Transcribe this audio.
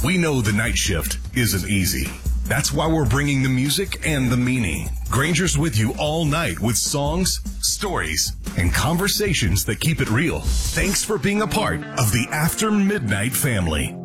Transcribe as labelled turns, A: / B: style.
A: We know the night shift isn't easy. That's why we're bringing the music and the meaning. Granger's with you all night with songs, stories, and conversations that keep it real. Thanks for being a part of the After Midnight family.